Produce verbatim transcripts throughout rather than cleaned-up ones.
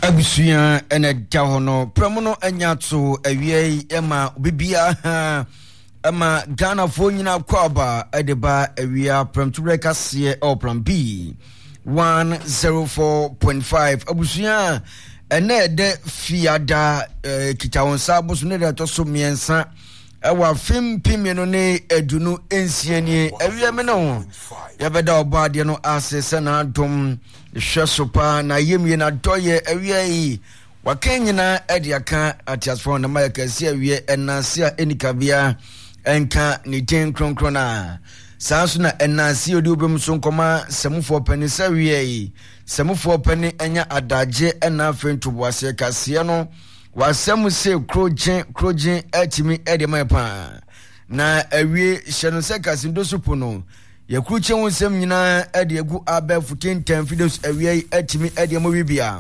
Abusuya ene dahono premono enyato awie ema bibia ema Ghana fo nyina kwaba edeba awia premture kase o plan B one oh four point five abusuya ene de fiada kitawonsa boso ne de to so miensa ewa fim pimeno ne edunu ensiani awia me no yabeda oba de no asese na dom hwesopa na yemie na doye awia yi wakanyina ediaka atiasfo na mayaka si awie enase a enikabia enka ni ten kronkrona sanso na enase odi obem so nkoma semufo pani sawie yi semufo pani enya adaje ena fentu boase kase no wasem se krojen krojen atimi edema na awie hyeno se kase ndosupo no yakruche wonsem nyina ade agu abafu ten ten videos awie atimi edema bibia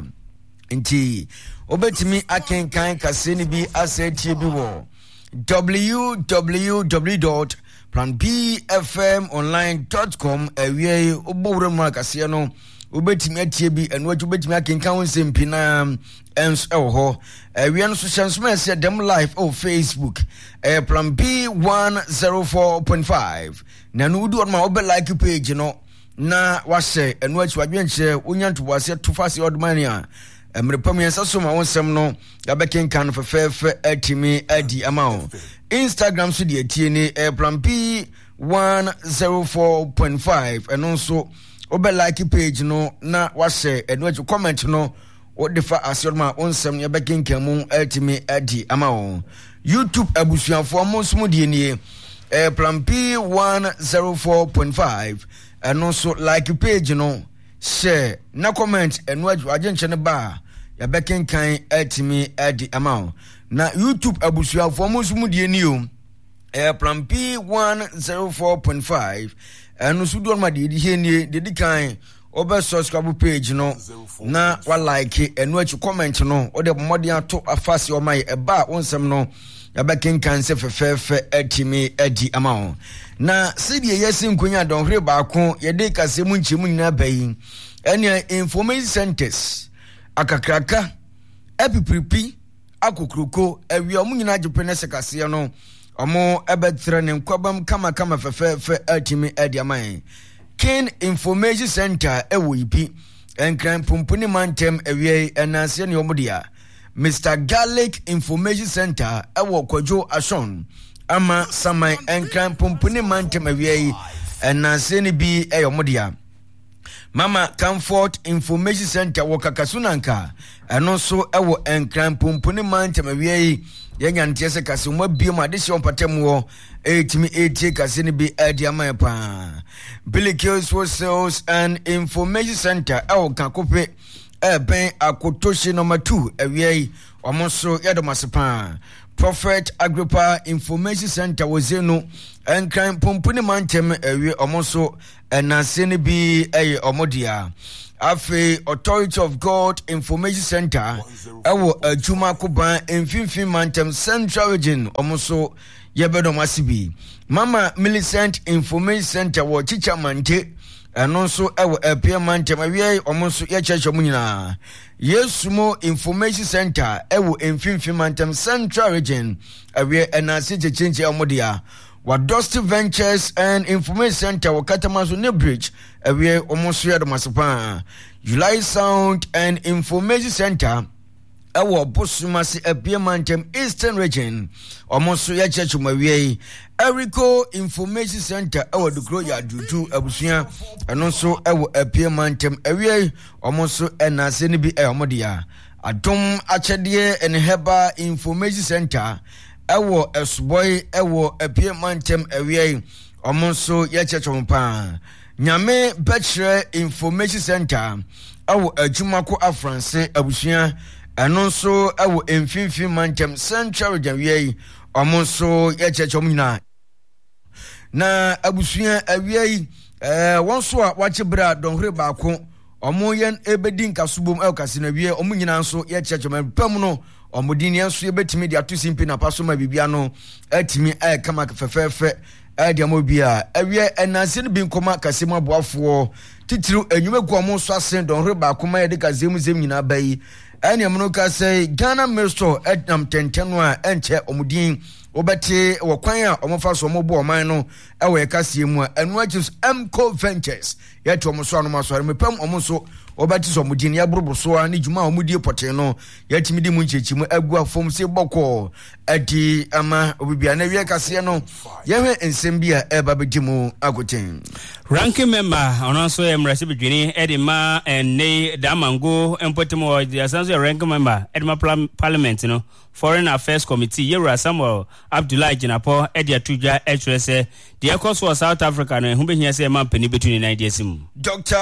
nti obetimi akenkan kase ni bi asetie bi wo w w w dot plan b f m online dot com awie obowre mu akase no obetimi atie bi eno atu obetimi akenkan wonsem pina ens eho awie no so chansoma ese dem live on Facebook eh plan B one oh four point five na no udu ma obe like page no na wahye eno atu adwenche onyanto wase tofase odmania emrepam yensa so ma wonsem no yabekenkan fefefe atimi adi amao Instagram so de atie ni eh plan B one oh four point five eno so obe like page no na wahye eno atu comment no o defa asorma onsem ya bekenkamu atimi adi amao YouTube abusuafo amonsum de nie eh plan P one oh four point five eno so like page no share na comment eno aju agenche ne ba ya bekenkan atimi adi amao na YouTube abusuafo amonsum de nie o eh plan P one oh four point five eno so do ma de di nie de di kan obe subscribe page no na wa like enu achi comment no o de modern ato afase o mai eba wonsem no ya bekenkan se fefefe atimi adi amao na sidie yesi nkonya don hre baako ye de kase mu nchimu nyina bayi ene information centers akakraka epipripi akokruko awi omu nyina agepene se kase no omo ebetre ne nkwabam kama kama fefefe atimi adi amai Ken Information Center ewo ipi enkran pumpuni mantem ewie enase ne omudia Mister Garlic Information Center ewo Kojo Ashon ama samai enkran pumpuni mantem ewie enase ne bi eyomudia Mama Comfort Information Center wo Kakasunanka eno so ewo enkran pumpuni mantem ewie yenya ntiese kase mo bioma de hye ompatem wo etimi etie kase ne bi adi amaepa Bilikos Sales and Information Center ewo Kakope eben akotoshi number two ewie omonso yedomasepa Prophet Agrippa Information Center wozenu enkran pumpuni mantem ewie omonso enase ne bi eye omodia Afe Authority of God Information Center ewo ajuma kuban emfinfin mantem Central Region omoso yebedo masibi Mama Millicent Information Center wo chicha mante eno so ewo epia mantem awie omoso ye cheche munyina Yesumo Information Center ewo emfinfin mantem Central Region awie enase chechenche omodia Wadosti Ventures and Information Center wakatamazo ne bridge ewie omoso ya domasepa July Sound and Information Center ewo bosumasi epie mantem Eastern Region omoso ya chechu mawie Erico Information Center ewo dukro ya dudu abusuya enonso ewo epie mantem ewie omoso enase ne bi eyomodia Adom achedie enheba Information Center ewo esboy ewo epie mantem ewie omonso ye chechompa Nyame Bachelor Information Center ewo ajumako afranse abusuya enonso ewo emfinfin mantem Central Region omonso ye chechomnyina na abusuya ewie eh wonso a wachebra donhre baako omo yen ebedi nkasubom elkase na wie omo nyina nso ye chechoma pam no omodini enso ye betimi dia to simpi na paso ma bibia no atimi ay kama fefefe adia mo bia awie enase ne bi nkoma kase mo aboafo titiru enwume guomo so asen don reba kuma ye de kase mu zem nyina bayi ɛne amono ka sɛ Ghana Minister Ednam Tenteno a ɛnkyɛ omudin obɛte wɔ kwan a ɔmofa so ɔmobɔ ɔman no ɛwɔ ɛkaseɛ mu a ɛno agye Mco Ventures yɛte ɔmo so anoma so mepam ɔmo so obɛte so omudin ya boroboro so a ne dwuma a ɔmodie pɔte no yɛtimi di mu nkyekyi mu agu afom se bɔkɔ adi ama obibia na wie kaseɛ no yɛhwɛ nsɛm bi a ɛba bɛdi mu agoten ranking member ono so emrase bedwini edima enne damango empotemo the asanso ranking member edima parliament no foreign affairs committee Yewura Samuel Abdullahi Jinapo edia tuja hrese the economy for South Africa no hu behia se man pani between nine days mu Doctor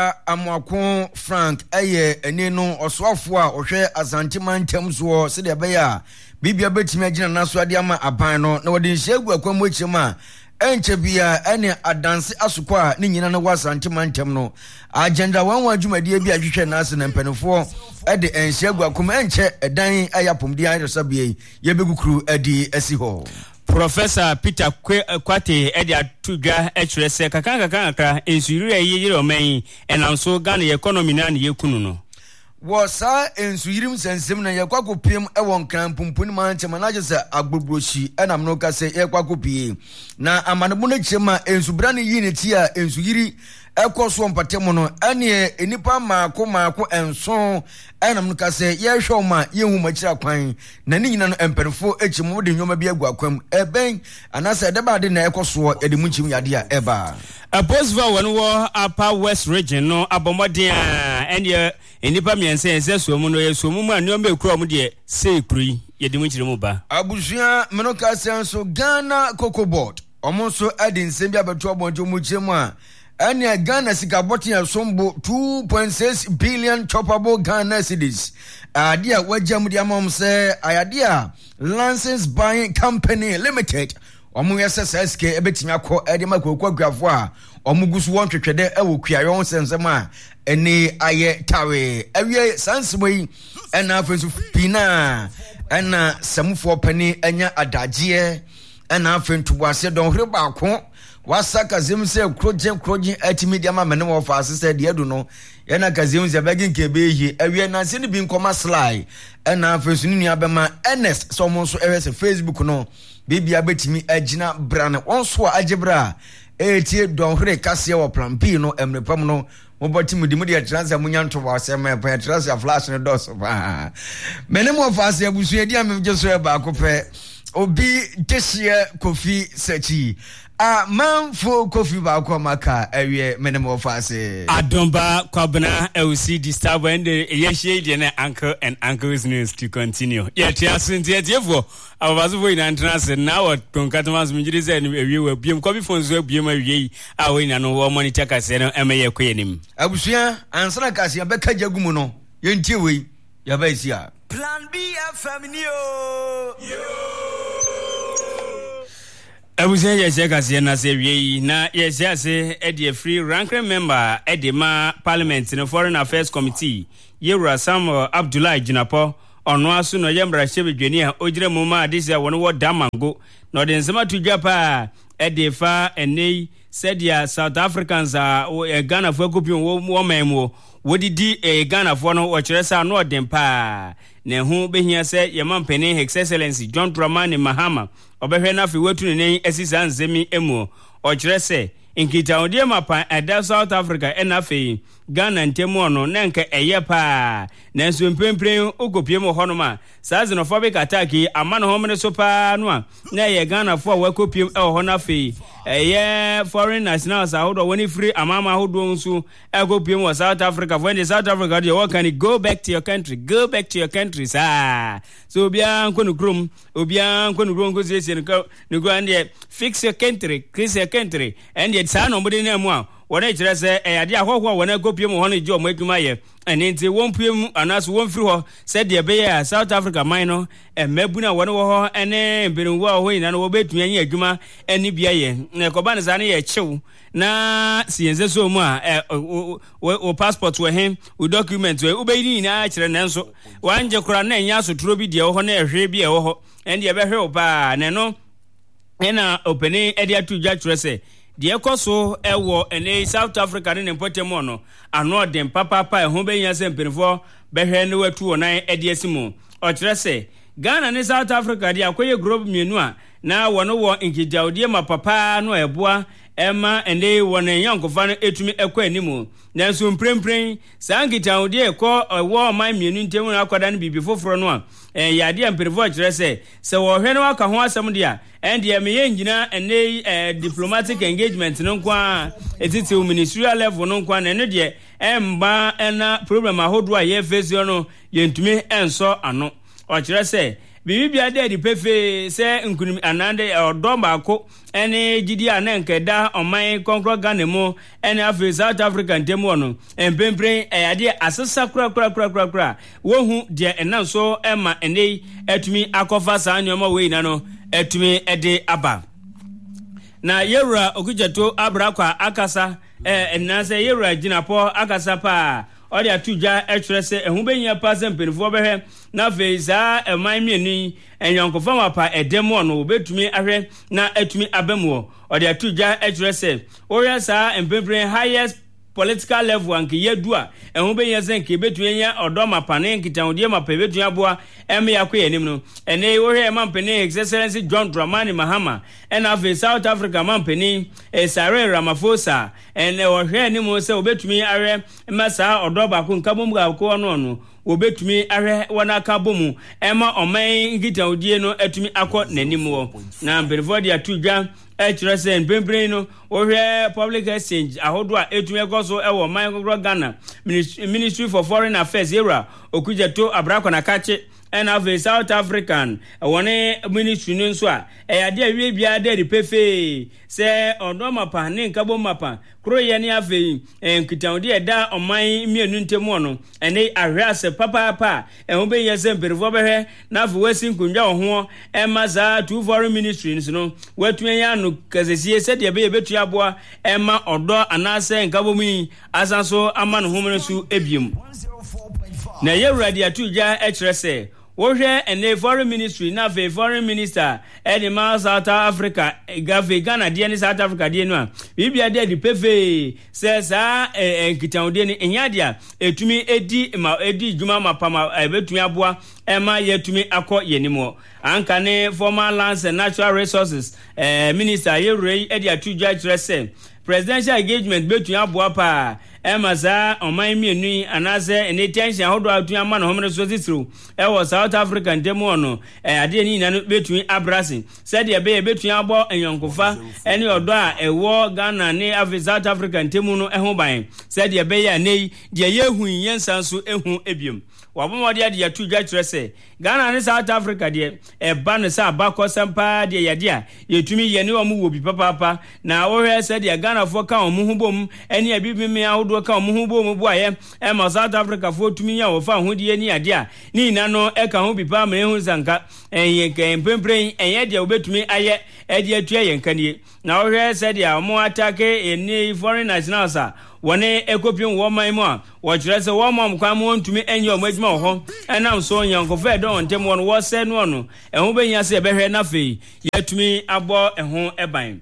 Amwako Frank eye eni no osoafo a ohwe Azanteman temso se de be ya bibia betimi agina naso ade ama aban no na wode nhyiagu akwam akyem a enche bia ene adanse asukọ a ne nyina no Azanteman tem no agenda wan wan dwumade bia hwehwe na ase na mpanefo ede nhyiagu akwam enche edan ayapomdi ayresabie yebegukuru adi asi ho Professor Peter Kwate edi atudwa hrese kakan kakan akra ensuri ayire oman enanso Ghana economy na ne yekunu no wo sa ensuyirim sensem na yekwakopiem ewon kan pumpuni man chema na je se agbobroshi enam no ka se yekwakopie na amanebo no chema ensubra ne yi ne ti a ensuyiri ekoso mpatemo no ene enipa maako maako enso enam no ka se ye hwe ma ye hu makira kwan na ne nyina no emperfo echimo de nyoma bi agu akwam eben anase de ba de na ekoso ye de munchim yade a eba a posva one war upper west region no abomoden a ene enipa miense ense suomu no ye suomu ma nyoma ekura mu de sei kuri ye de munchire mu ba abusua meno ka se enso Ghana Cocoa Board omo so adi nsem bi abeto obonjo mu chemu a Anya Ghana sikaboti ya sombo two point six billion choppable Ghana cedis. Adia wajam di amam se ayadia License Buying Company Limited. Omu yasa S S K ebetimi akọ edema kokwa grafo a omu gusu won twetwede ewo kuayon sensema eni aye tawe. Ewie sanseboyi ena afensu pina ena samufo pani enya adagie ena afentu ase don hre ba ko wasaka zemse krojen krojen atimedia ma mene wo fa asese de edu no yana kazemse begin kebeyi awie na se ni bi nkoma slide ena afensu ni abema Ernest so mo so ewese Facebook no bibia betimi agina brane wonso agebra etie don hre kase wo plan B no emrepam no moboti mudimu de transfer munyanto wa sema pa transfer flash no dos ba mene mo fa ase abusu edi am je so e ba akopɛ obi Tesia Kofi Sechi a manfo Kofi ba akwa maka awie mene mo fa ase Adomba Kwabena L C disturb and yeshie de na uncle and uncle's news to continue yet yasunti yefo abazo boy na trans na what konkatamas mjiri ze awie we biem Kofi fonzo abiem awie a we na no wo monitor kase no emeye kwenim abusua ansana kase ya beka jagumu no yentie we ya ba isia Plan B F M yo Abusia yese kase na se wie na yese ase e de free ranking member e de ma parliament no foreign affairs committee Yewura Samuel Abdullahi Jinapo ono aso no yembra hyebedwani a ogire mu ma adise won wo damango no de nsema to dwapa e de fa enei sedia South Africans a Ghana fo kopion wo memo wodidi e Ghana fo no wo kyeresa no odempa na hu behia se yemampene His Excellency John Dramani Mahama obehwe na fi wetu ne asisa nzemi emu o kyerese inkita odie mapa eda South Africa enafe Ghana ntemu ono na nke eye pa na nso mpempren ogopiem honoma saa xenophobic attack amano homene so pa no a na ye Ghana fo wakopiem e ho na fe eye foreign nationals ahodo woni free amama ahodo nso egopiem wa South Africa when the South Africa dey what can you go back to your country go back to your country sa so obia nkonu krom obia nkonu krom go siesie no go and fix your country fix your country and yet sa no mbode na mu a wona kire se e ade ahwahwa wona gopiem ho no je omo adwuma ye ene nti wonpiem anaso wonfiri ho se de be ya South Africa man no e mabuna wona wo ho ene mbenwu a ho ina no wo betumi anya adwuma ene bia ye na ko ba ne sa ne ye chew na sienze so mu a o passport we hem o document we ubeyini na kire nanso wanje kura na nya so turo bi de wo ho na ehwe bi e wo ho ene ye be hwe o ba ne no ena openi edi atu dwa kire se de ekoso ewo ene South Africa ne mpotemo no ano dem papa pa ehun be nya se mpenfo behwe ne watu onan ede asimu o kire se Ghana ne South Africa de akoye group mienu a na wono wo nkijawde ma papa no eboa ema ene wona yankofa no etumi ekwa animu nanso mprempren sankitawde ekọ wo man mienu ntemu akwada no bibi foforo no a eh yade mperefo kire se se wo hwe no aka ho asem de a and me yengina ene eh, diplomatic engagement no kwa etiti ministerial level no kwa na no de emba ena problem ahodo a ye face no yentumi enso ano o kire se bibi bia de di pefe se nkunim anande odoma ko ene gidi anenkeda oman konkro Ghana mu ene afi South Africa ntemu no empempren eyade asesa kura kura kura kura kura wo hu de enanso ema ene etumi akofa sa nyoma we na no etumi ede aba na yewura okujeto abrakwa akasa eh enanse yewura ginapo akasa pa odi atuja etrese ehun benya passe mpenfo behwe na feiza eman mienu enyankofa mapa edemo no obetumi ahwe na etumi abamuo odi atuja etrese oya sa empempren highest political level anke yedua ehun benya zenke betumi nya odoma pane nkitawde mapa betumi aboa eme yakoye nim no ene wohwe mampene excellency John Dramani Mahama ena fe South Africa mampene Cyril Ramaphosa ene wohwe ni mo se obetumi ahwe masa odoba ko nkabom ga ko no no obetumi ahwe wana kabomu ema oman nkitawde no etumi akọ nanim wo na mperfodi atudwa etresen pempren no wohwe public exchange ahodo a etumi ekoso ewo man kokro Ghana Ministry for Foreign Affairs era okujeto abrakwa na kache and of a South African one ministry nso a eyade awie bia de pefe se odoma pa ne nkabo mapa kro ye ne afi enkitawde eda oman mienu ntemu no ene ahwase papa pa ehun be yese mperfo behwe na afi wasi nkundwa ho emaza two foreign ministries no watuye ya no kazesie se de be betu aboa ema odo anase nkabo mi asanso ama no homeresu ebiem na yewura dia tuja etrese wohwe ene foreign ministry na fe foreign minister ene ma South Africa gafe Ghana de ne South Africa de no a bibia de di pefe se sa enkitawde ne enyadia etumi edi ma edi djuma mapama ebetumi aboa ema yetumi akọ yenimo anka ne former lands and natural resources eh minister yerei edi atujwa trese presidential engagement betumi aboa pa emaza oman mienu anase ene tension hodo atu ama no homre so titru e wo South Africa ndemo no e ade ni na betumi abrasi said e be betumi abo enyankofa ene odo a ewo Ghana ne afi South Africa ntemu no eho ban said e be ya nei de yehu yensan so ehu ebiem wabomode ade ya tudwa trese Ghana ne South Africa de e ba ne sa abakọ sampa de yade a yetumi ye ne omu wo bi papa na wo hwe said e Ghana fo ka omu hubom ene abibimi do ka omu bo mu boaye e ma South Africa fo tumi ya wo fa hodie ni ade a ni na no e ka ho bipa ma ehu zanka enye ka empempren enye de obetumi aye e de atua ye nkanie na wo hwe said ya omu atake eni foreign nationals a wone ekopien wo man mu a wo kire se wo mom kwa mu ntumi enye omu adwuma ho enam so nyanko fe don ntem won wo se no no ehu benya se behwe na fe yatumi abo ehu eban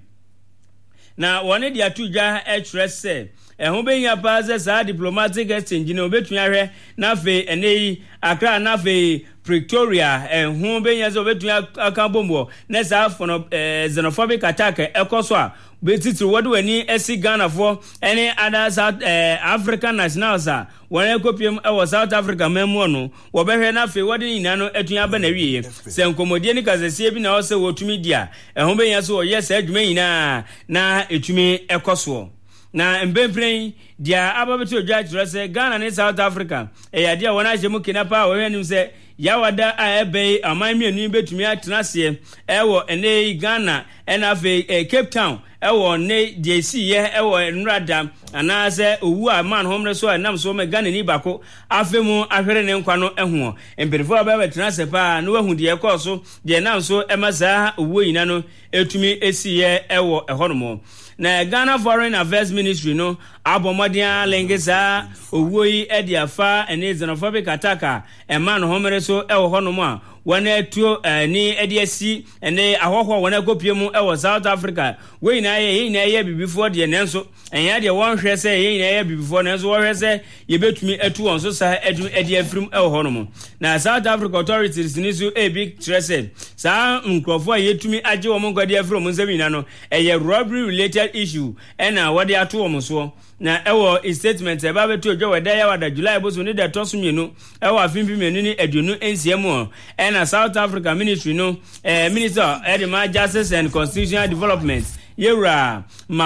na wone de atudwa e kire se ehun benya paze sa diplomatic exchange no betun ahwe na fe enei Accra na fe Pretoria ehun benya so betun aka bombo na sa for xenophobic attack ekoso a betitru wodo ani esi Ghana for any other South African nationals a won ekopiem e South Africa memu no wo behwe na fe wodo nyina no etun aba na wiye se nkomodie ni kasesie bi na wo se wotumi dia ehun benya so yes adwuma nyina na etumi ekoso na mbempren dia ababeto judge rese Ghana ne South Africa e yade a wona agemu kinapa wo hwenim se yawada a ebe aman mienu betumi atenase ewo ene Ghana ena fe eh, Cape Town ewo ne D C ye ewo nrada anase owu a man homre so enam so me Ghana ni bako afemu ahwere ne nkwa no ehu emberfo ababetenase pa no wahu de ekoso de enam so emasa owu yina no etumi esiye ewo ehonomo na Ghana Foreign Affairs Ministry no abomodia lengesa owoi ediafa ene xenophobic attack e man homere so e wo hono mu a wana tuo ni ediasi ene ahoho wana kopiemu e wo South Africa we na ye na ye bibifo de nenso enya de won hwe se ye na ye bibifo nenso wo hwe se ye betumi atu won so sa edu ediafrim e wo hono mu na South Africa authorities ni so e big threat sa nkrofo a yetumi age wo monkwade afro mu nsemi no e ye robbery related issue e na wode ato wo so na ewo statement e ba beto odwo weda ya wada July boso ni de toso mienu ewo afimpi mienu ni aduonu ensiemu e na South Africa Ministry no eh Minister Edema Justice and Constitutional Development Yewra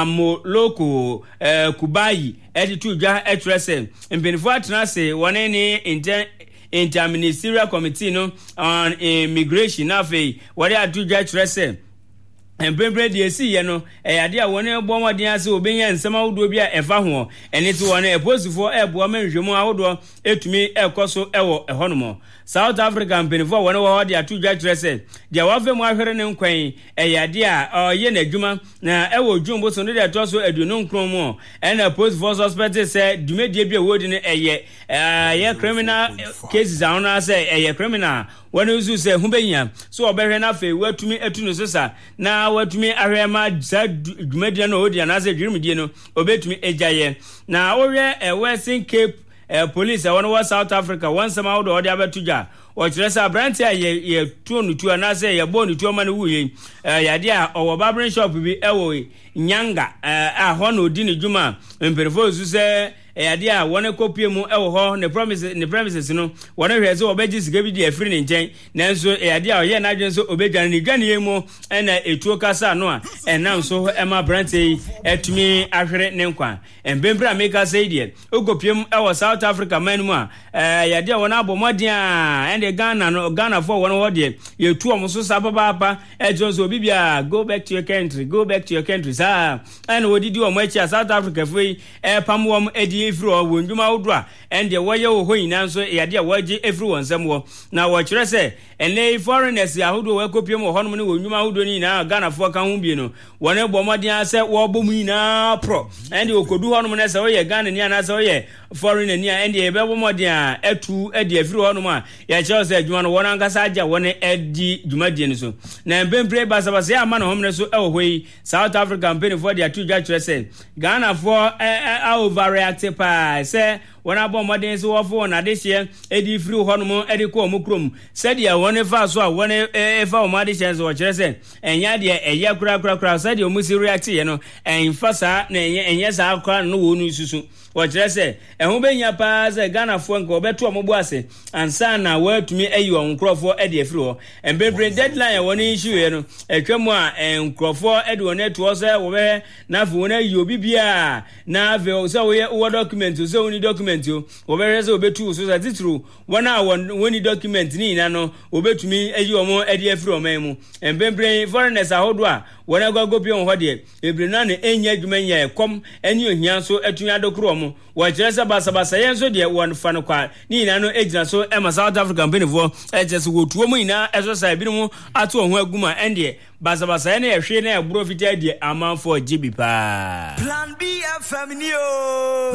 Mamoloko eh Kubayi editu dwa etrese mpenifo atena se wone ni inter interministerial committee no on immigration afi wode atu dwa etrese Embrembre de esi ye no e ade a woni bo modin ase obenya nsema wodo bi a efa ho eni ti woni eposifo ebo manhwemu awodo etumi ekoso ewo ehonomo South Africa mpenifo woni wo de atudwa trese de wafe mu ahwere ne nkwan e ade a ye na adwuma na ewo dwumbo so ne de toso aduonu nkron mu e na eposifo suspect say dumedie bi a wodi ne eye ye criminal cases a ona say eye criminal woni usu say hubenya so obehwe na fe watumi etunu sesa na watumi ahwema za dwumadie no odi anase dwumidie no obetumi ejaye na ohwe e Western Cape eh, police a won South Africa once am out odi abetuja o kiresa branch ye ye tuonu tu anase ye bonu tu ma ne wuye eh, ya dia owo barbering shop bi ewo nyanga eh, a ho na odi ne dwuma mperefo usu say e ade a wone kopie mu e wo ho ne promise ne premises no wone hweze obeji siga bi di afiri ne nchen nanso e ade a ye na adwen so obedwane ne dwane mu e na etuo kasa no a e nam so e ma brante etumi ahwere ne nkwa embembra meka say die ogopie mu e wo South Africa man mu a e ya de wona abomodin a ende Ghana no Ghana for wone ho de ye tuo mu so sababa apa e jonso bibia go back to your country go back to your country sa and wodidi o mo echi South Africa foi e pamwo edi efro wo ndwuma wodwa ende woye wo ho nyina nso yade a waje efri wonsam wo na wo kire se ene foreigners ahodo we kopie mo honom ne wo ndwuma wodo ni na Ghana fo ka ho bie no wone bomodin ase wo bom nyina pro ende okodu honom ne se wo ye Ghana ni ana se wo ye foreigner ni ende e be bomodin a etu ede efri honom a ya kire se adwuma no wona nkasa aja wone edi dwumadie ni so na mbembre basabase ama no homne so e wo hoi South African pen for dia tu ja kire se Ghana for a overreact pa se wona bo modern so wo fo na de hye edi free honom edi ko omukrom se dia wone fa so a wone e fa o ma de hye so wo kire se enya de eye kura kura kura se dia omusi react ye no en fa sa na enye enye sa akwa no wo nu susu wo kire se ehun benya pa se Ghana fo nko obeto omobo ase ansa na watumi ayi won krofo edi efri ho embebre deadline woni issue ye no etwemu a enkrofo edi woni to so wo be na fo woni ayi obi bia na ve so wo ye wo document so woni document yo wo be rese obetu so that true wona woni document ni na no obetumi ayi omo edi efri oman mu embebre foreigners ahodo a wona gwagopi on ho de ebre na ne enya adwuma nya ekom eni ohia so etumi adokro mo wo kiresa basa basa yen so de won fa no kwa ni na no ejina so e ma South African benefo e je so wotuo mu ina e so sai bi no ato ho aguma ende basa basa yen e hwe na e bro fiti ade amanfo gibi pa Plan B F M ni o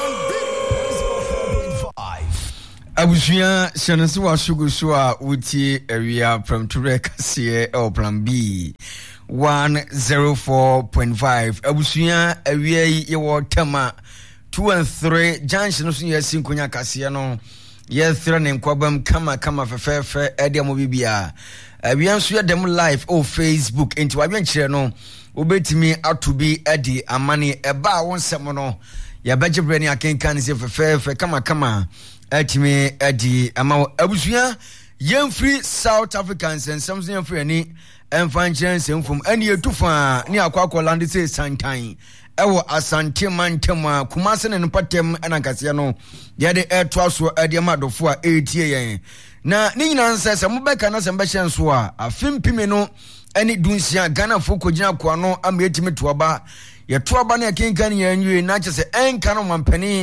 Abusuya shanasi wa shugu so a wuti area from Ture Kase o Plan B one oh four point five Abusuya area ye wo tema two and three junction so ye sinkonya Kase no ye thra ne nkwabam kama kama fefefe ede mo bibia area so ye dem live o Facebook enti wa bɛnkyerɛ no obetimi atobi edi amane eba wonsɛm no ya bɛgyebre ne akenkan se fefefe kama kama atimi edi ama abusuya yemfri South Africans and something yemfri ani emfanchen semfum ani etufa ni akwakọ land say santan ewo asante mantema kumase ne patem anankase no de de eto so edi amadofo a etie yen na ni nyina nsese mobeka na sembe hyen so a afimpime no ani dunsia Ghana foko gina kwa no am etimi toaba ye toaba na kenkan ye nwie na kyese enka no mampani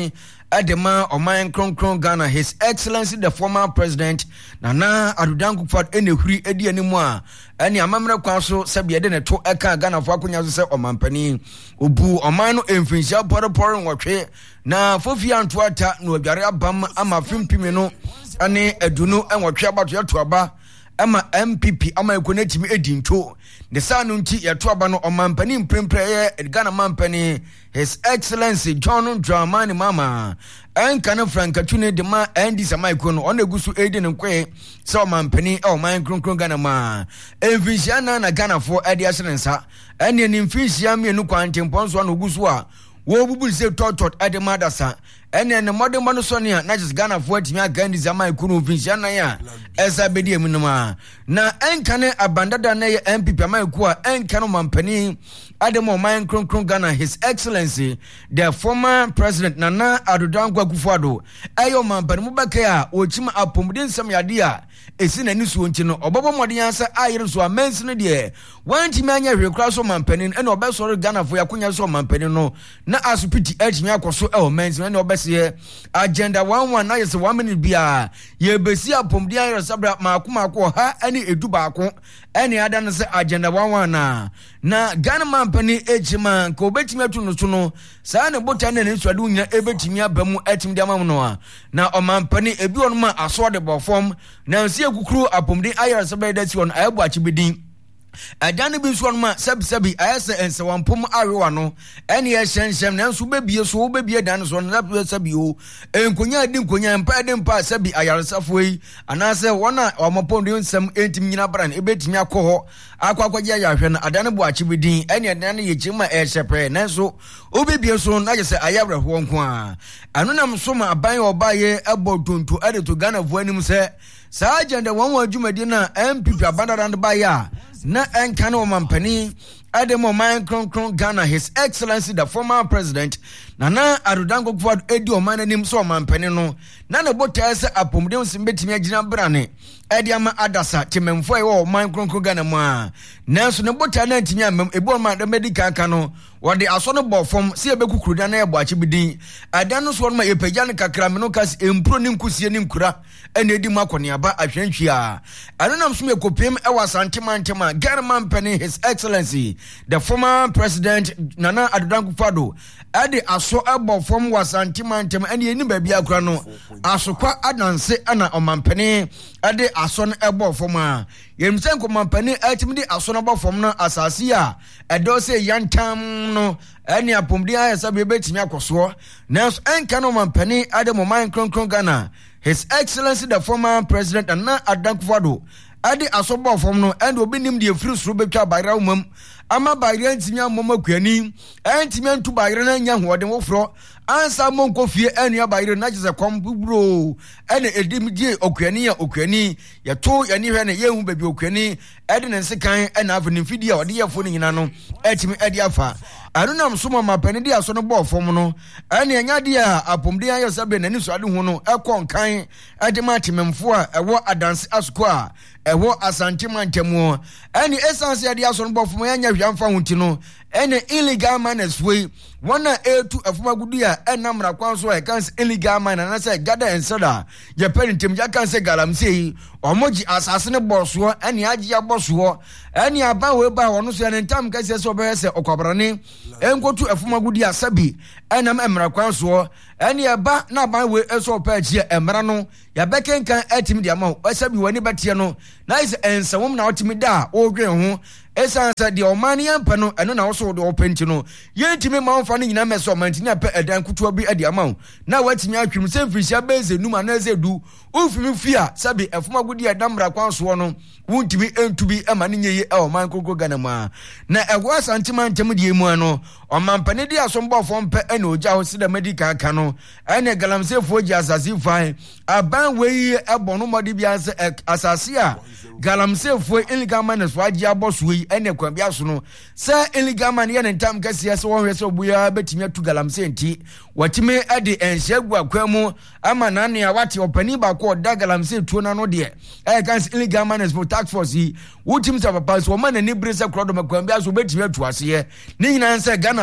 Adema Oman Kron Kron Ghana, His Excellency the former President Nana Addo Dankwa Akufo-Addo ene huri edi animu a ene amamre kwaso sebi ede ne to eka Ghana fo akonya so se omampani obu oman no emfinsia poroporo nwotwe na fofia antoata na odware abam ama fimpimi no ane adunu enwotwe abato yato aba ama M P P ama ekonetimi edinto the sanu nti yato aba no omampani mprempre ye Ghana mampani His Excellency John Dramani Mama enka Frankatune de ma endi samaiko no ona egusu edi ne nkwe se omampani e oman kronkron Ghana ma enfinsia na na Ghana fo edi asenensa ene ni mfinsia mienu kwantempon so na ogusu a wo bubu se totot ade madasa ene ne modern manu so ne na just Ghana fo atimi agandi zama ikunu mfinsia na ya esa bedi emunuma na enka ne abandada na ye M P P amaiku a enka no mampani Ademo Oman Kronkron Ghana His Excellency the former President Nana Addo Dankwa Akufo-Addo ayo mampani mubake a ochima apomuden sam yade a esi na ni so nti no obobo modin ansa ayere so amensi no de wanti anya hwekra so mampani ene obesoro Ghana fo yakonya so mampani no na asupiti atimi akoso e omensi ene obese agenda one one na yese one minute bia ye besi apomuden ayere sabra maakoma akọ ha ene edu baako ene ada no se agenda one one na na Ghana mampani ejima ko betimi atu no so no saa ne bota na ne suade unya ebetimi abamu atimi de amam no a na omampani ebi onuma aso de bofom na nsi ekukuru apomden ayara sabra dati on ayebu achibedin adane bi so onuma sabi sabi ayese ensewampom arewa no ene ye hyenhyem na nso bebie so bebie dan so na sabi o enkonya adi nkonya mpa ade mpa sabi ayaresafo yi anase wona omopon de nsem entim nyina bran ebetimi akọ akwakwaje ayahwe na adane bu achibedin ene adane ye chima e shepe na nso obebie so na yese ayabre ho nko a anonam so ma aban obaye ebotonto ade to Ghana vo anim se sa agenda won adwumadi na M P P abandarand baya na enka na omampani Ademo Oman Kronkron Ghana His Excellency the former President Nana Addo Dankwa Akufo-Addo edi oman anim so omampani no na na bota se apomden simbetimi agina brane edi ama adasa tememfo e wo Oman Kronkron Ghana mu a nanso ne bota na ntimi amem ebu oman da medical aka no wode aso no bofom se ebekukuru da na ye boache bidin adan no so no ma yepagya ne kakra me no kas empro ne nkusie ne nkura ene edi makone aba ahwantwi a anonam so me kopiem e wasantema ntema Ghana mampani His Excellency the former President Nana Addo Dankwa Akufo-Addo ade aso abofom wasantema ntema ene eni ba bia akura no asokwa adanse ana omampani ade aso no ebofom a yemsen ko mampani atimi de aso no bofom no asase a edo se yantam no ene apomdi ayesa be betimi akoso na enka no mampani Ademo Oman Kronkron Ghana His Excellency the former President Nana Addo Dankwa Akufo-Addo ade aso bofom no ende obi nim de free suru betwa bayra umam ama bayra ntimi amoma kuani entimi antu bayra na nya hoden wofro ansa monko fie enu ya bayre na jese kom bubro ene edim die okuani ya okuani ya to ya ni hwe ne yehu baby okuani ede ne nsekan ena afa ne fidi a ode yefo ne nyina no etimi ede afa anunam so mama pani dia so no bo fom no ene anya dia apomde ya yosabe nani so ade hu no ekon kan ede matememfo a ewo adanse asuko a ewo asantimantemu ene essence ya dia so no bo fom ya nya hwamfa hunti no ene illegal miners we wana etu afuma gudu ya enamra kwanso e kan illegal miner na say gada ensada je perintim ya kan say galamsey omoji asase ne boso ene agi ya boso ene aba we ba wono so ene ntam ka se so be se okwabrane enkotu afuma gudu ya sabi enam emra kwanso ene aba na ban we eso pa agi emra no ya bekenkan atim dia ma sabi wani batie no na is ensawom na otimi da o dwen ho esansa de omani ampa no eno na wo de openti no yentimi ma onfa no nyina meso mantini ape edan kutuwa bi ade ama na watimi atwim se mfirisia beze numa na zedu ufimi fia sabi efuma gudi adamra kwanso no wuntimi entubi ema ne nyeye e Oman Kronkron Ghana ma na ewo asantima ntem de emu no omampane de asombo fompe ene oja ho sida medical aka no ene galamse foji asasi fan aban weyi ebono modi bia asase a galamse fo illegal miners waji aboso yi ene kwam bia so no sa illegal man ye ntam kase se won hwese obuya betimi atu galamse nti watime ade enhyegu akwamu ama nane a wate opani ba ko da galamse tuo na no de e kan illegal miners for tax force yi wutim sa papa so man ni brese krodo makwam bia so betimi atu ase ye ni nyina nse Ghana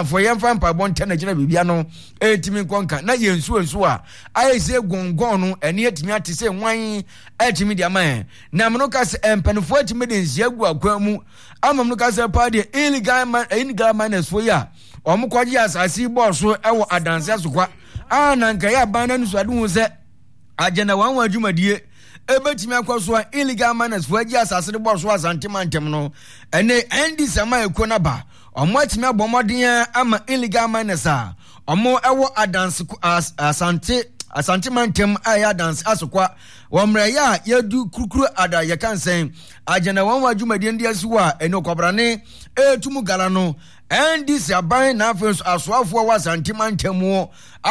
Ghana for yɛn fan pa bon ten Nigeria bibia no etimi konka na yensu ensu a ayese gongon no ene etimi ate se nwan etimi dia man na mno ka se empanfo etimi de nsia gu akwamu ama mno ka se pa de illegal man illegal miners fo ya omo kwaji asasi bo so ewo adanse asokwa ana nka ya ban na nsu ade hu se agenda wan wa adwumadie ebetimi akwaso a illegal miners fo agi asase de bo so asantemantem no ene endi sama eko na ba omo atimi abomoden ama illegal miners a omo ewo adanse asante asantemantem aya dance asokwa womre ya yedu kurukuru ada ye kansen agenda wan wa adwumadie ndi asiwa ene okobrane etumu gala no endi se aban na afenso asoafo wa asantemantem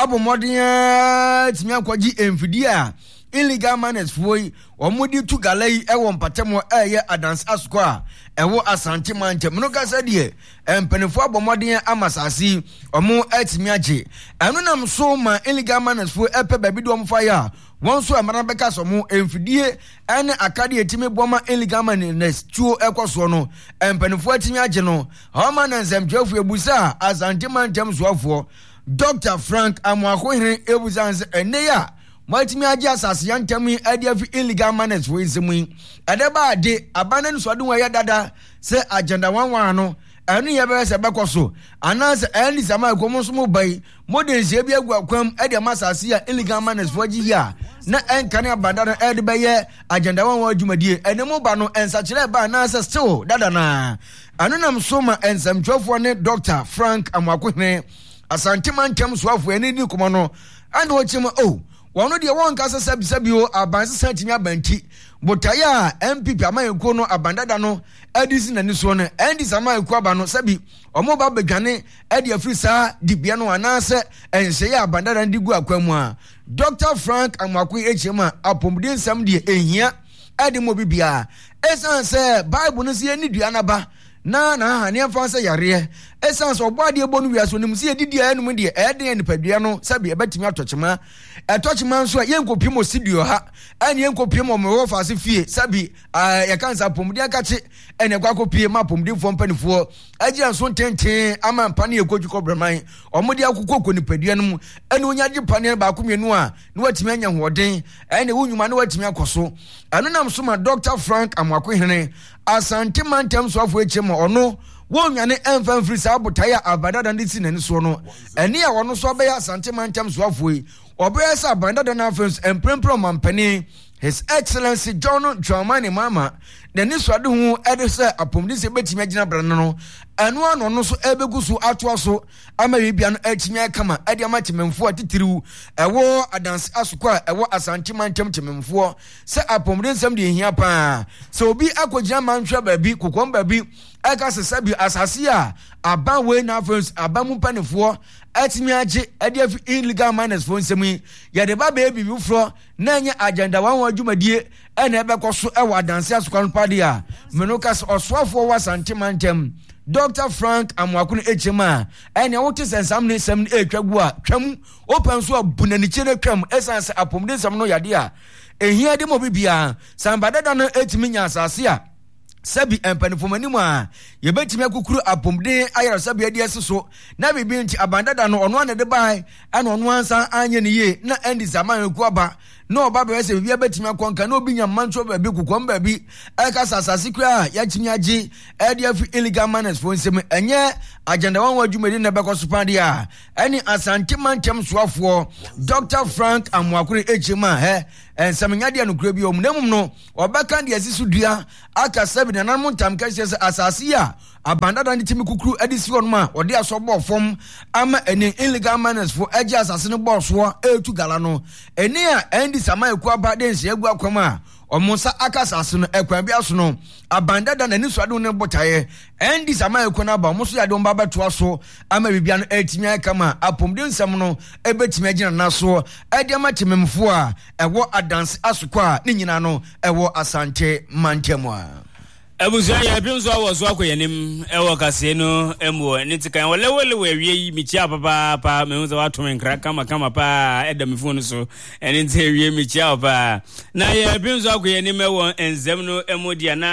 abomoden timi akwaji emfidi a illegal miners foi omudi tu galai ewo mpatemo eye adance asukwa ewo asante mante mno kasa die empenefo abomoden amasasi omo atimi age enu nam so ma illegal miners foi epe baby do omfaya won so amana beka so mo emfidie ene akade etimi boma illegal miners tuo ekoso no empenefo atimi age no homa na nsemtwefu ebusa asante mantem soafo Doctor Frank Amwakohire ebuzanse ene ya Matimi aji asasi yantami adiafi illegal miners for izemu adeba de abanan so adun ya dada se agenda wanwan no anu ye be se bekoso anase ani sama ekomo so mo bai modern se bia gu akwam ade masasi ya illegal miners for ji ya na enkane abanda no ade be ye agenda wanwan adwumadie enemo ba no ensachire ba na se still dada na anu nam so ma ensamtwofo ne Doctor Frank Amwakohire asantimantem so afo eni ni komo no ande wo chima oh wono de won kasa sabi sabi o abanse santimi abanti botaya M P P amayenko no abandada no adisi nani so no endi samayenko aba no sabi omo ba bedwane edi afrisa dibia no anase ense ya abandada ndi gu akwamu a Doctor Frank Amwakohire echema apomden sam de ehia edi mo bibia esan se Bible no se ni dua na ba na na ha ne mfanse yare esan so obade ebo no wiaso nim se edidi anum de eden nipadua no sabi ebetimi atochema atochema nso yenkopim osidio ha ane yenkopim omewo fase fie sabi ya kansa pomudi akache ene kwakopie ma pomudi fo mpanifo agi anso tenten ama mpane yekodwiko breman omudi akukọ ko nipadua no mu ene onyaje pane ba akomienu a ne watimi anya hoden ene wunwuma ne watimi akoso anu nam so ma Doctor Frank Amwakohire asante mantem so afo echema ono wonwane emfamfiri sa abotaya abadada ndisi nani so no eni a wono so be ya asante mantem so afo yi obeya sa abadada na afenso emprempro mampani His Excellency John Dramani Mama nani so ade hu ede se apomdi se betimi agina brano no eno ano no so ebegu so ato so ama bibia no atimi akama ade ama tememfo atitiriu ewo adanse asokwa ewo asante mantem tememfo se apomdi nsam de hia pa se obi akogina manhwa baabi kokom baabi aka se sabi asase a aban we na friends abamu panefo atimi age ade afi illegal miners fo nsemi ya de ba ba bibi fro na anya agenda wan wadwumadie ene ebekoso ewo adanse asokwa no pade a menokas oswafo wasante mantem Doctor Frank Amwakohire echema ene wote sensam ne sam ne etwagu a twam open so abunani chire twam essence apomde sam no yade a ehia de mo bibia sambadada no etimi nya asase a sabi empanifomani mu a yebetimi akukuru apomde ayara sabi ade aseso na bibi nti abandada no ono ane de bai ana ono ansa anye ne ye na endi zaman ku aba no oba be se bibi betimi akonka na obi nya mancho ba bi kukom ba bi aka sasase kura ya chimi age ade afi illegal miners fo nsem enye agenda wan wadwumadi na be kosopande a eni asante mantem soafo Doctor Frank Amwakohire echema he ensamnyade anukura bi omnamum no obaka de asisu dua aka sabi na nanmu ntamka se asase a abandada nditimi kukuru adisi onma ode asobo fom ama eni illegal miners fo age asase no boso etu gala no eni a endi sama eku abade nse egu akwama omonsa akasase no ekwan bia so no abandada na ni so ade no botaye endi sama eku na ba omonso yade omba beto so ama bibia no etimi akama apomde nsam no ebetimi agina na so ede amatememfo a ewo adanse asokwa ni nyina no ewo asante mantemwa Ebuzo ya bi nso awo so akoyenim ewo kase no emu ni tikan wole wole we wie yi mi chia papa pa me nso wato men kra kama kama pa eda mi phone so eni nte wie mi chia pa na ya bi nso akoyenim ewo enzem no emu dia na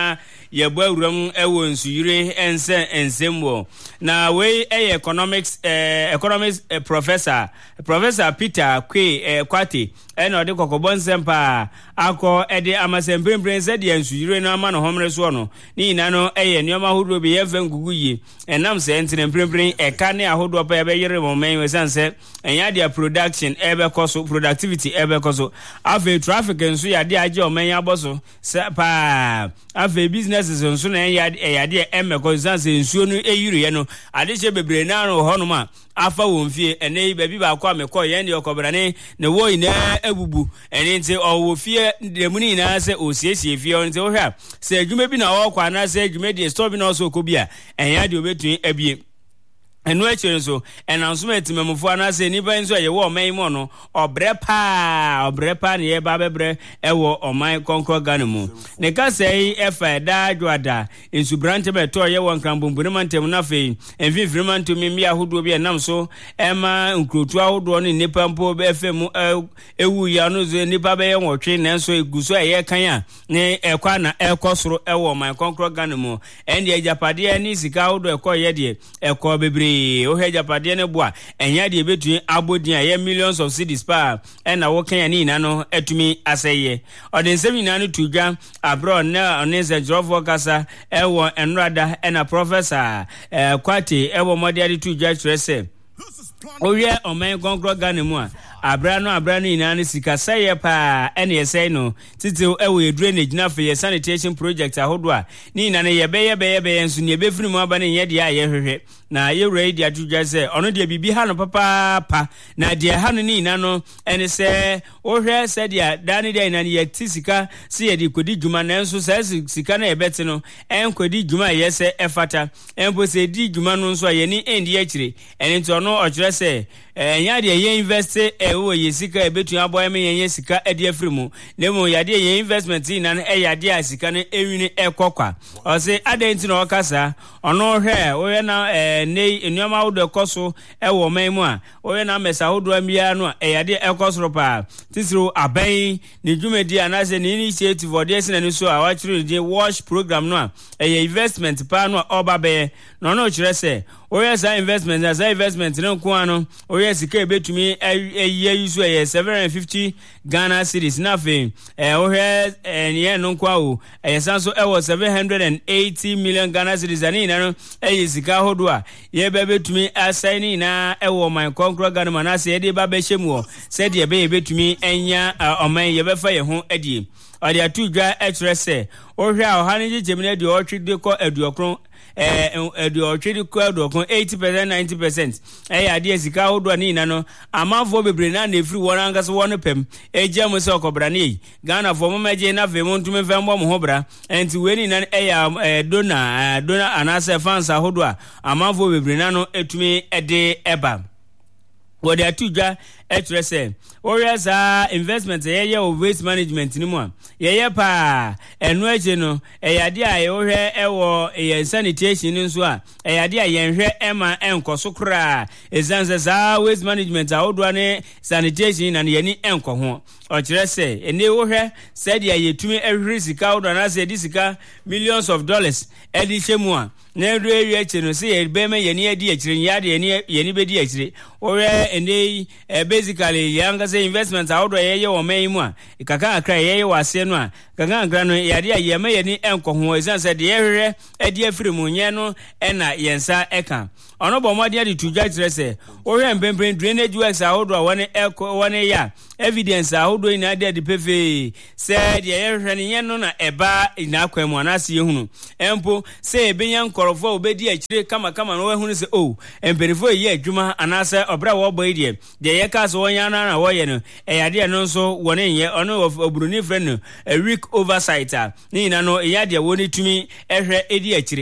yɛbɔ awuram ɛwɔ nsuyire ɛnsɛ nsɛmwɔ na wei ɛyɛ economics eh, economics eh, professor professor Peter Kwe eh, Kwate ɛna ɔde kɔkɔbɔ nsɛm paa akɔ ɛde amasɛmpemprem sɛ deɛ nsuyire no ama no homre soɔ no ne nyina no ɛyɛ nneɛma ahodoɔ bi yɛmfa ngugu yie ɛnam sɛ ntene mpremprem ɛka ne ahodoɔ pa yɛbɛyere mɔmɛn wɛsiane sɛ ɛnyɛ adeɛ production ɛbɛkɔ so productivity ɛbɛkɔ so afei traffic nso yɛade agye ɔmɛn abɔ so sɛ paa afei businesses nso na ɛyɛ adeɛ ɛmɛkɔ wɛsiane sɛ nsuo no ɛyiriɛ no adehyɛ bebree naa no wɔ hɔnom a afa wɔn fie ɛnɛ yi baabi baako a mekɔ yɛn deɛ ɔkɔbrane ne wɔ nyinaa abubu ɛne nti ɔwɔ fie dɛmu no nyinaa sɛ ɔsiesie fie ɔno nti wohwɛ a sɛ adwuma bi na ɔwɔkɔ anaasɛ adwuma deɛ store bi na ɔsɛ ɔkɔ bi a ɛnyɛ adeɛ ɔbɛtumi abie ɛno akyire nso ɛnanso ɛtimamufo anaasɛ nipa nso a yɛwɔ ɔman mu no ɔbrɛ paa ɔbrɛ paa ne yɛba bɛbrɛ ɛwɔ ɔman kɔnkɔ Ghana mu ne kasa yi ɛfa ɛda adwoada nsubrante bɛtɔ yɛwɔ nkrambombonima ntɛm no afei mfimfirima ntumi mmea ahodoɔ bi ɛnam so ɛma nkurotu ahodoɔ ne nnipa mpo bɛfɛ mu ɛwu ya no so nnipa bɛyɛ nwɔtwe nanso egu so ɛyɛ kan a ne ɛkɔ na ɛkɔ soro ɛwɔ ɔman kɔnkɔ Ghana mu ɛndeɛ agyapadeɛ ne sika ahodoɔ ɛkɔ yɛ deɛ ɛkɔ bebree ohɛ japadeɛ ne boa ɛnya deɛ betumi abodin a yɛ millions of cedis pa ɛna wo kan ne nyina no atumi asɛyɛ ɔde nsɛm nyina no tudwa abro na ɔne sɛ jrofo kasa ɛwɔ enrada ɛna professor eh, Kwate ɛwɔ mɔde de tudwa kyerɛ sɛ oyɛ ɔman kɔnkɔ Ghana mu a abra no abra no nyina no sika sɛyɛ paa ɛne yɛsɛe no titiw ɛwɔ yɛdure ne gyina afei yɛ sanitation project ahodoɔ a ne nyina no yɛbɛyɛ bɛyɛ bɛyɛ nso ne yɛbɛfiri mu aba no nyɛ deɛ a yɛhwehwɛ na yɛwura yi de atodwa sɛ ɔno deɛ biribi ha no papaapa na deɛ ha no ne nyina no ɛne sɛ wohwɛ sɛdeɛ daa no deɛ nyina no yɛte sika sɛ yɛde kɔdi dwuma nanso saa sika no yɛbɛte no ɛnkɔdi dwuma a ɛyɛ sɛ ɛfata ɛmpo sɛ ɛdi dwuma no nso a yɛni ɛndi akyire ɛne nti ɔno ɔkyerɛ sɛ ɛnya deɛ yɛ invest ɛwɔ yɛ sika ɛbɛtumi abɔ ɛmɛ yɛn yɛ sika ɛde afiri mu na mu yadeɛ yɛ investment nyina no ɛyɛ adeɛ a sika no ɛwini ɛkɔ kwa ɔsɛ adɛn nti na ɔkasa ɔno hwɛ woyɛ na ɛɛ ne nneɛma ahodoɔ ɛkɔ so ɛwɔ ɔman mu a woyɛ na mɛsa ahodoɔ biara no a ɛyɛ adeɛ ɛkɔ soro paa tisiro abɛn ne dwumadi anaasɛ ne initiative ɔdeɛ sɛ n'ani so a wakyerɛ ne din wash program no a ɛyɛ investment paa no a ɔba bɛyɛ na ɔno kyerɛ sɛ oyɛ saa investment na saa investment no nko ano oyɛ sika ebetumi ɛyɛ yusu ɛyɛ seven hundred fifty Ghana cedis na afei ɛɛ ohwɛ ɛyɛ no nko awo ɛyɛ san so ɛwɔ seven hundred eighty million Ghana cedis ani nyina no ɛyɛ sika ahodoɔ a yɛbɛ betumi asɛn ne nyinaa ɛwɔ ɔman kɔnkɔn Ghana mu anaasɛ yɛde ba bɛhyɛ mu wɔ sɛdeɛ ɛbɛyɛ betumi ɛnya ɔman yɛbɛfa yɛn ho adie ɔde ato dwa ɛkyerɛ sɛ ohwɛ a ɔha ne gyegyem no deɛ ɔtwe de kɔ aduɔkron eh edu otwedi kwado kon eighty percent ninety percent eh ade sika hodo ani na no amanfo bebre na na efiri won angaso won pem eje mo se okobra na yi Ghana fo mo meje na fe mo ntumi fe mbo mo ho bra enti we ni na eh dona dona anase fans ahodo a amanfo bebre na no etumi ede eba wode atudwa etre se ori sa investment ye ye waste management ni mu a ye ye pa enu eje no eyade a ye ohwe ewo ye sanitation ni nso a eyade a ye nhwe ema enkoso kra ezanse sa waste management a odo ne sanitation na ye ni enko ho o kire se ene ohwe said ye yetumi ehwiri sika odo na se di sika millions of dollars edi hwemu a na edu ewi eche no se ye be me ye ni edi echire yade ye ni ye ni be di echire ohwe ene basically yanga say investment ahodo ye ye wo man mu a ikaka akra ye ye wase no a kaka akra no yade a ye ma ye ni enko ho ezan say de ye hwehwe edi afiri mu nye no ena yensa eka ono bo mode de tudwa kire se ohwe mbemben drainage works ahodo a wone eko wone ya evidence ahodo ina de de pefe say de ye hwehwe ne ye no na eba ina akwa mu anase ye hunu empo say ebenya nkorofo obedi akire kama kama no we hunu se oh emperifo ye adwuma anase obra wo boy de de ye ka so wonya na na wo ye no eyade no nso wone ye ono obruni friend no a week oversight a ni na no eyade woni tumi ehwe edi akire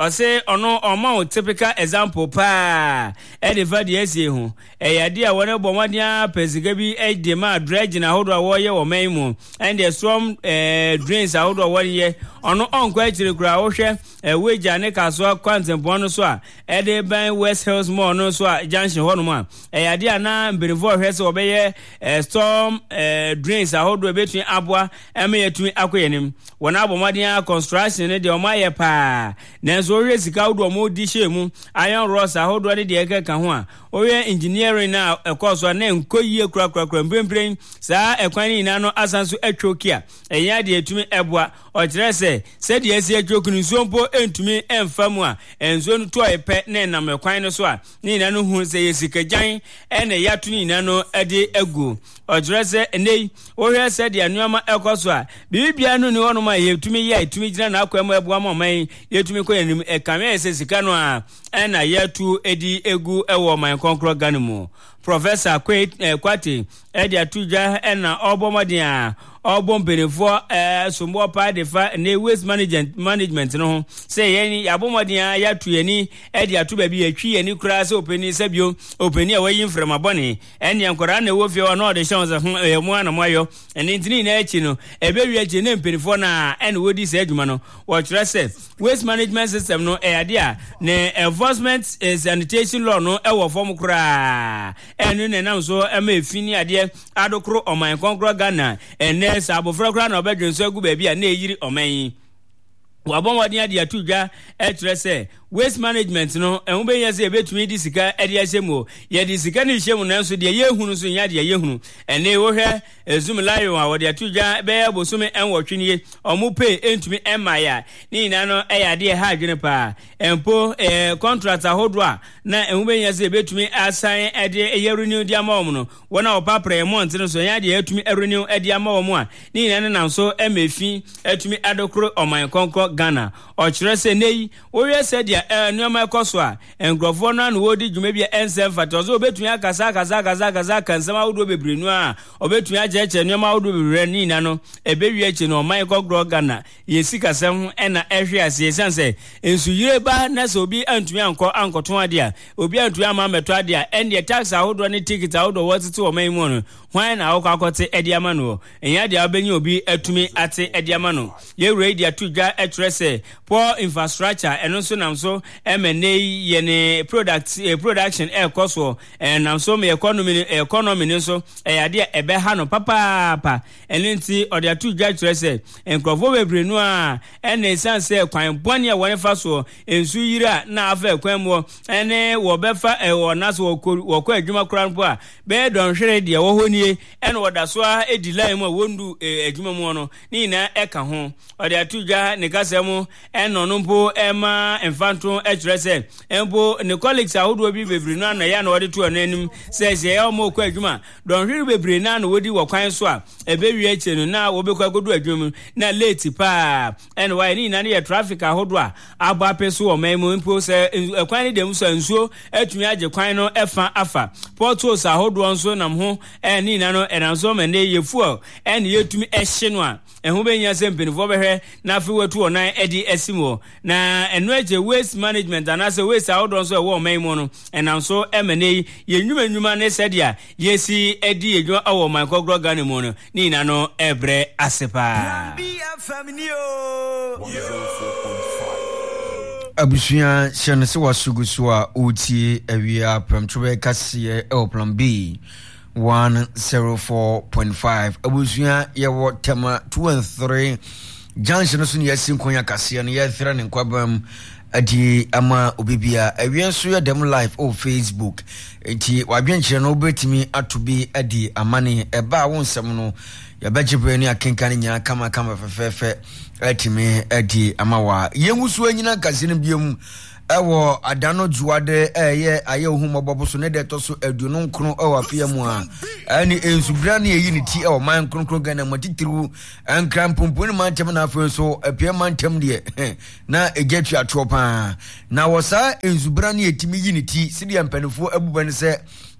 ɔse ɔno ɔma wo typical example pa ɛde fa de asie ho ɛyade a wɔne bɔ mɔden apɛsika bi ɛde ma dredge na ahodo a wɔyɛ wɔ man mu ɛde storm eh, drains ahodo a wɔyɛ ɔno ɔnkɔ akyire kura wohwɛ ɛwagya ne kaso kwantempɔ no so a ɛde ban West Hills Mall no so a junction hɔ no mu a ɛyade a na mbenifo hwɛ sɛ wɔbɛyɛ eh, storm eh, drains ahodo between aboa ɛme yɛtumi akɔ yɛnim wɔn abɔ mɔden construction ne de ɔmo ayɛ pa nanso wɔhwɛ sika ahodo ɔmo di hyɛ mu iron rods ahodo ne de ɛkeka ho a wɔhwɛ engineering na ɛkɔ so na nkɔ yie kura kura kura mprempren saa ɛkwan ne nyinaa no asan so atwoki a ɛnya de atumi ɛboa ɔkyerɛ sɛ sɛdeɛ ɛsi atwoki no nsuo mpo ɛntumi ɛmfa mu a nsuo no tɔɔ ɛpɛ na ɛnam ɛkwan no so a ne nyinaa no hu sɛ yɛ sikagyan ɛna yɛato ne nyinaa no ɛde agu ɔkyerɛ sɛ ɛnɛ wɔhwɛ sɛdeɛ nneɛma ɛkɔ so a biribia no ne hɔnom a yɛtumi yɛ yɛtumi gyina n'akwan mu ɛboa ma ɔman yɛtumi kɔ yɛnim ɛkame ɛsɛ sika no a ɛna yɛatu ɛdi egu ɛwɔ ɔman kɔnkɔrɔ Ghana mu Professor Kwate ɛde ato dwa ɛna ɔbɔ mɔden a ɔbɔ mpanimfoɔ ɛɛ somboɔ paa de fa ne waste management management no ho sɛ yɛn yɛabɔ mɔden a yɛato yɛni ɛde ato baabi yɛtwi yɛni koraa sɛ opani sɛbio opani a wɔyi mframa bɔne ɛne nkɔraa na ɛwɔ fie hɔ na ɔde hyɛ wɔn sɛ ho ɛyɛ mu ana mo ayɔ ɛne ntini nyinaa akyi no ɛbɛwi akyi ne mpanimfoɔ na ɛna wɔdi saa adwuma no wɔkyerɛ sɛ waste management system no ɛyɛ adeɛ a ne enforcement sanitation law no ɛwɔ fam koraa ɛno na ɛnam so ɛma efi ne adeɛ adokoro ɔman kɔnkɔrɔ Ghana ɛnɛ sɛ abofra kora na ɔbɛdwe nso agu baabi a na ɛyiri ɔman yi wabɔ mɔden ade ato dwa ɛkyerɛ sɛ waste management no ɛho bɛyɛ sɛ yɛbɛtumi de sika ɛde ahyɛ mu yɛde sika no hyɛ mu nanso deɛ yɛhunu so nyɛ deɛ yɛhunu ɛne wohwɛ Zoom lion a wɔde ato dwa bɛyɛ bosome ɛnwɔtwe nie ɔmo pay ɛntumi ɛmma yɛ a ne nyinaa no ɛyɛ adeɛ ha adwene paa ɛmpo ɛɛ contract ahodoɔ a na ɛho bɛyɛ sɛ yɛbɛtumi asan ɛde ɛyɛ renew de ama wɔn no wɔn a wɔpapra ɛmɔ nte no so nyɛ adeɛ yɛtumi ɛrenew ɛde ama wɔn a ne nyinaa no nam so ɛmɛ fi ɛtumi adokoro ɔman kɔnkɔ Ghana ɔkyerɛ sɛ ne yi wɔyɛ sɛ deɛ ɛɛ nneɛma ɛkɔ so a nkurɔfoɔ no ano wɔdi dwuma bi ɛnsɛm fata ɔsɛ obɛtumi akasa akasa akasa akasa aka nsɛm ahodoɔ bebree no a obɛtumi akyerɛkyerɛ nneɛma ahodoɔ bebree ne nyinaa no ɛbɛwie akyi no ɔman kɔkorɔ Ghana yɛsi kasɛm ɛna ɛhwe ase ɛsiane sɛ nsuyire ba na sɛ obi antumi ankɔ ankɔto adeɛ a obi antumi ama mmɛtɔ adeɛ a ɛndeɛ tax ahodoɔ ne ticket ahodoɔ wɔtete ɔman mu no hwan na awokɔ akɔte ɛde ama no ɛnyɛ deɛ wobɛnya obi atumi ate ɛde ama no yɛwura yi de ato dwa ɛkyerɛ sɛ poor infrastructure ɛno nso nam so ɛmɛ ne yɛ ne product eh, production ɛkɔ so ɛnam so me economy economy ne so ɛyɛ adeɛ ɛbɛha no papaapa ɛno nti ɔde ato dwa kyerɛ sɛ nkurɔfoɔ bebree no a ɛna ɛsiane sɛ kwan bɔne a wɔne fa so nsu yiri a na afa kwan mu ɛne wɔbɛfa ɛwɔ na so wɔkɔ adwuma koraa mpo a bɛyɛ dɔnhwere deɛ wɔ hɔ nie ɛna wɔda so a ɛdi line mu a wɔndu adwuma mu no ne nyinaa ɛka ho ɔde ato dwa ne kasa mu ɛna ɔno mpo ɛma mfanto ɛkyerɛ sɛ mpo ne colleagues ahodoɔ bi bebree no ana yɛ na wɔde to ɔno anim sɛ sɛ ɛyɛ ɔmo kɔ adwuma dɔnhwere bebree no ana wɔdi wɔ kwan so a ɛbɛwie akyire no na wɔbɛkɔ agodo adwuma mu na late paa ɛna wɔayɛ ne nyinaa no yɛ traffic ahodoɔ a abɔ apɛ so wɔ man mu mpo sɛ ɛkwan no dɛm so nsuo atumi agye kwan no ɛfa afa potholes ahodoɔ nso nam ho ɛne nyinaa no ɛnam so ma ne yɛ fuel ɛne yɛtumi ɛhye no a ɛho bɛnya sɛ mpanimfoɔ bɛhwɛ na afei watu ɔnan ɛde asi mu na ɛno agye waste management anaasɛ waste ahodoɔ nso ɛwɔ ɔman mu no ɛnam so ɛma ne yɛ nnwuma nnwuma ne sɛdeɛ yɛsi ɛdi adwuma ɛwɔ ɔman kɔkorɔ Ghana mu no ne nyinaa no ɛbrɛ ase paa abusua hyɛ no sɛ wasugu so a ɔtie awia prɛmtwerɛ kaseɛ ɛwɔ plan B one oh four point five abusua yɛwɔ tema two and three junction no so ne yɛasi nkɔnya kaseɛ no yɛthera ne nkwabam adi ama obibia awia nso yɛ dem live o Facebook enti wadwenkyerɛ no wobɛtumi ato bi adi amane ɛba a wo nsɛm no yɛbɛgye brɛ ne akenka ne nyinaa kama kama fɛfɛɛfɛ atumi adi ama wa yɛngu so anyina kase no biom ɛwɔ adano juade ɛyɛ ayɛ ohumɔbɔbo so ne de to so aduonu nkron ɛwɔ afia mu a ɛne ensubra ne yi ne ti ɛwɔ man kronkron Ghana matitiru ankran pompo ne mantem na afo so apia mantem de na egetwa ato pa na wɔ saa ensubra ne yetimi yi ne ti sidi ampanifo abuba ne sɛ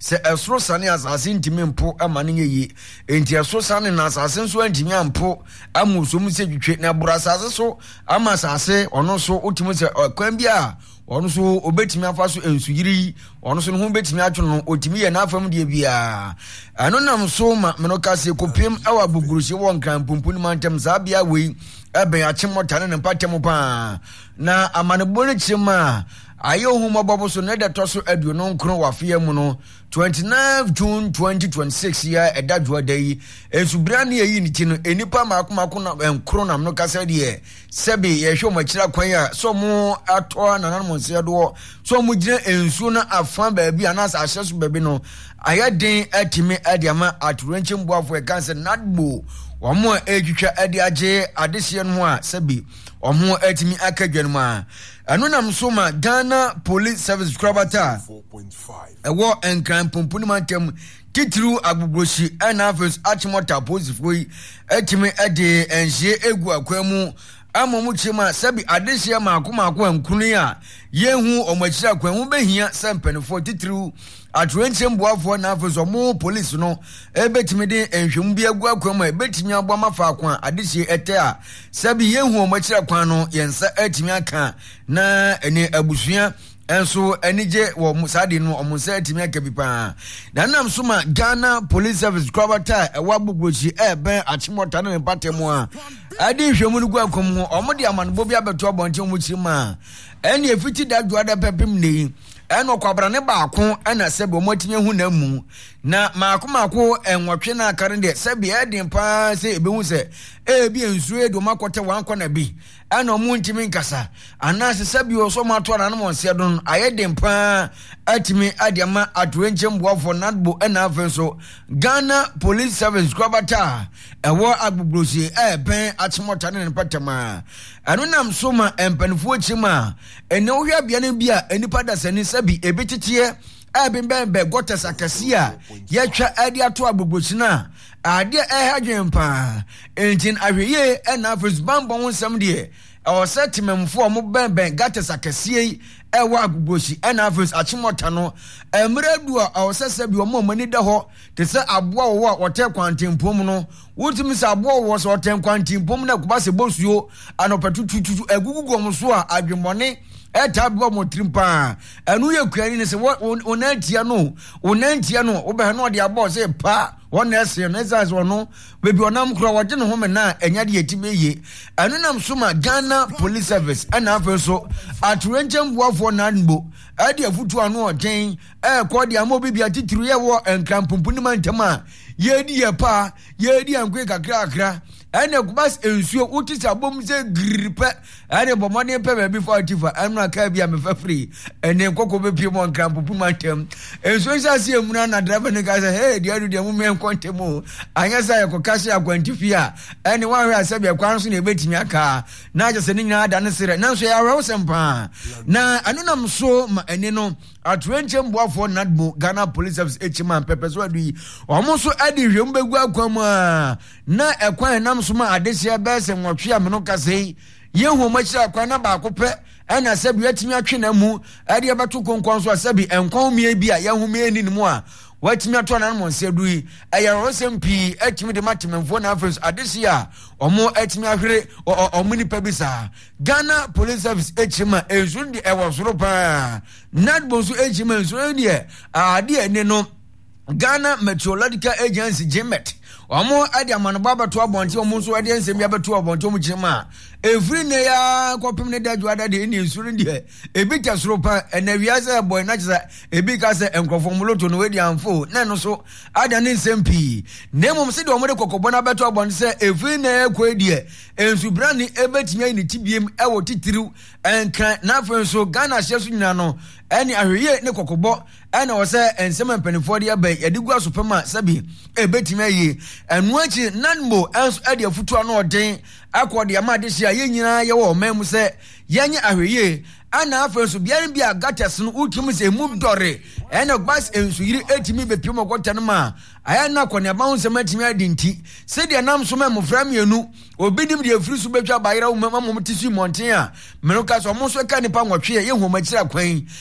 se esro sane asase ntimi mpo amane yeyi enti esro sane na asase nso antimi ampo amusom se twetwe na bura asase so ama asase ono so otimi se kwan bia ono so obetimi afa so ensuyiri ono so no betimi atwo no otimi ye na afam de bia ano nam so ma menoka se kopem awa bugurushi won kan pumpuni mantem zabia we ebe achimota ne mpatem pa na amanebo ne chima ayo huma bobo so ne da toso aduno nkro wafia mu no twenty-ninth June twenty twenty-six ya edadwo dai esubra ne yi ni ti no enipa makomako na nkro na mno kasa de sebe ye hwe mo kira kwan ya so mo ato na nan mo se do so mo gire ensu na afa baabi anasa ahye so baabi no ayaden atimi adiama aturenche mboafo e kanse nadbo omo ejutwa ade age adehye no a sebi omo atimi akadwan mu a anu nam so ma Ghana Police Service Krabata four point five ewo enkran pompuni mantem titru agbogboshi ana afes achimota posifoi atimi ade enhye egu akwamu amomu chima sebi adehye maakoma akwa nkunu ya yehu omachira kwanwu behia sempenfo titru atrenche mboafo na afeso mo police no ebetimi de enhwem bi agu akwam ebetimi abwa mafa akwa adehye ete a sebi yehu omachira kwan no yensa atimi aka na ene abusua enso enije wo musade no omunsa atimi aka bipa na nam so ma Ghana Police Service Krabata ewa bugbochi ebe achimota na patemu a ade hwemu no gu akwam ho omode amanbo bi abeto abonche mu chima ene efiti dadwo ada pepem nei eno kwabra ne baako ana sebe omotinye hu na mu na maako maako enwotwe na akare de sebe edin pa se ebehu se ebi ensu edo makote wanko na bi ana omu ntimi nkasa ana se sebe oso mato na no monse don ayedin pa atimi adiama atwenche mboafo nadbo ana afenso Ghana Police Service Krabata ewo agbuglosi eben achimota ne patama anu nam so ma empanfo chima ene ohwa bia ne bia enipa da sani sabi ebetitie abembembe gotes akasia yetwa ade ato agbuglosi na ade ehadwempa entin ahweye ena afes bambo wonsam de o setimemfo mo bembe gotes akasie ewa agbuglosi ena afes achimota no emredu a o sesabi o mo mani da ho te se aboa wo a wote kwantempom no wotimi se aboa wo so wote kwantempom na kuba se bosuo anopetututu egugugo mo so a adwemmone eta bo mo trimpa anu ye kuani ne se onantia no onantia no wo be no de abo se pa wona ese no ezaz wono bebi onam kro wode no home na enya de yetibeye anu nam so ma Ghana Police Service ana afenso aturenjem buafo na nbo ade afutu anu oden e ko de amo bibia titru ye wo enkrampumpu ni mantama ye di ye pa ye di ankwe kakra kakra ene kubas ensuo utisi abom se gripe ene bomone pe be before tifa enu aka bia me free ene kokko be pie mo nkrampupu mantem ensuo sase emuna na driver ne ka say hey dia do dia mu me nkontemu anya say yakokase akwantifia ene wanwe asabia kwan so na ebetimi aka na aje se ni nyina da ne sere nanso ya rewo sempa na anu nam so ma ene no atwenche mboafo nadbo Ghana Police Service echiman pepeso adu omo so adi hwem begu akwam a na ekwan nam so ma adesia bese nwotwe ameno kasei yehu machira akwan na ba akopɛ ana sabi atimi atwe na mu ade abato konkon so asabi enkon mie bi a yehu mie ni mu a watimi ato na mo nse dui eya rosempi atimi de matememfo na afres adesia omo atimi ahwere omo ni pabisa Ghana Police Service echima ezundi ewo soro pa nadbo so echima ezundi e ade ene no Ghana Meteorological Agency G M E T omo ade amano baba to abonte omo so ade nsem ya beto abonte omo chima every ne ya kopim ne dadwo ada de ni nsuru de ebi ka soro pa enawiase boy na chisa ebi ka se enkrofo moloto no wedi amfo na no so ada ne nsem pi nemom se de omo de kokobo na beto abonte se every ne ekwa die ensu brani ebetimi ni tibiem ewo titiriu enkan na afenso Ghana hyeso nyina no eni ahweye ne kokobo ena wo se ensem empanifo de abai edigua sopema sabi ebetimi ayi enu achi nanmo enso ade afutu ano odin akode amade hia ye nyina ye wo mem se yenye ahweye ana afenso biare bia gates no utim se mu dore ena gbas ensu yiri etimi bepiem ogota no ma aya na kone ba nsem atimi adinti se de nam so mem fram yenu obidim de afiri so betwa bayira wo mem mom tisu monten a meroka so mo so ka nipa nwotwe ye homa kira kwan